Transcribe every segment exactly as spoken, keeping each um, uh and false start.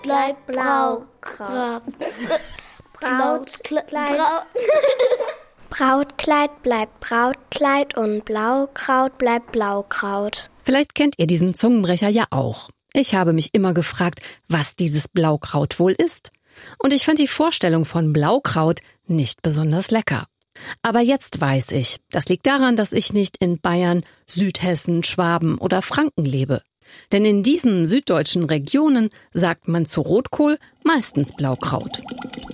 bleibt Braukraut. Brautkleid. Brautkleid bleibt Brautkleid und Blaukraut bleibt Blaukraut. Vielleicht kennt ihr diesen Zungenbrecher ja auch. Ich habe mich immer gefragt, was dieses Blaukraut wohl ist. Und ich fand die Vorstellung von Blaukraut nicht besonders lecker. Aber jetzt weiß ich, das liegt daran, dass ich nicht in Bayern, Südhessen, Schwaben oder Franken lebe. Denn in diesen süddeutschen Regionen sagt man zu Rotkohl meistens Blaukraut.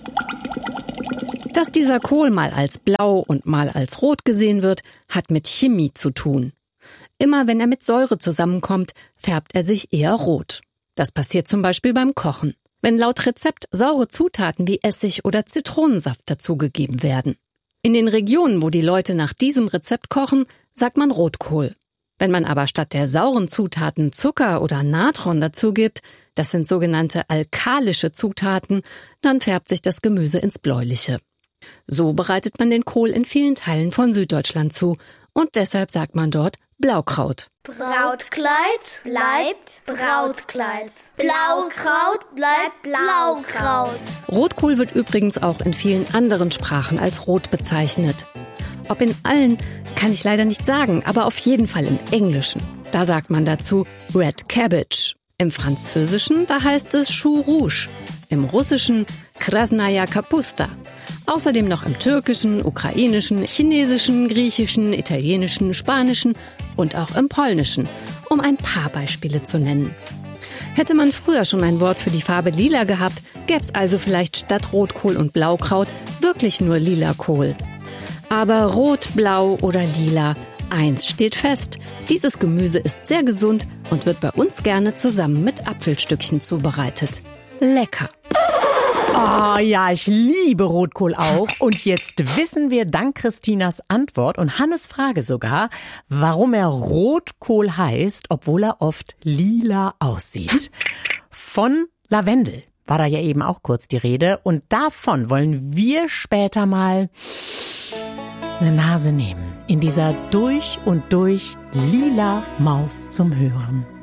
Dass dieser Kohl mal als blau und mal als rot gesehen wird, hat mit Chemie zu tun. Immer wenn er mit Säure zusammenkommt, färbt er sich eher rot. Das passiert zum Beispiel beim Kochen, wenn laut Rezept saure Zutaten wie Essig oder Zitronensaft dazugegeben werden. In den Regionen, wo die Leute nach diesem Rezept kochen, sagt man Rotkohl. Wenn man aber statt der sauren Zutaten Zucker oder Natron dazugibt, das sind sogenannte alkalische Zutaten, dann färbt sich das Gemüse ins Bläuliche. So bereitet man den Kohl in vielen Teilen von Süddeutschland zu und deshalb sagt man dort Blaukraut. Brautkleid bleibt Brautkleid. Blaukraut bleibt Blaukraut. Rotkohl wird übrigens auch in vielen anderen Sprachen als rot bezeichnet. Ob in allen, kann ich leider nicht sagen, aber auf jeden Fall im Englischen. Da sagt man dazu Red Cabbage. Im Französischen, da heißt es Chou Rouge. Im Russischen Krasnaya Kapusta. Außerdem noch im Türkischen, Ukrainischen, Chinesischen, Griechischen, Italienischen, Spanischen und auch im Polnischen, um ein paar Beispiele zu nennen. Hätte man früher schon ein Wort für die Farbe Lila gehabt, gäb's also vielleicht statt Rotkohl und Blaukraut wirklich nur Lilakohl. Aber Rot, Blau oder Lila, eins steht fest: Dieses Gemüse ist sehr gesund und wird bei uns gerne zusammen mit Apfelstückchen zubereitet. Lecker! Oh ja, ich liebe Rotkohl auch. Und jetzt wissen wir dank Christinas Antwort und Hannes Frage sogar, warum er Rotkohl heißt, obwohl er oft lila aussieht. Von Lavendel war da ja eben auch kurz die Rede. Und davon wollen wir später mal eine Nase nehmen. In dieser durch und durch lila Maus zum Hören.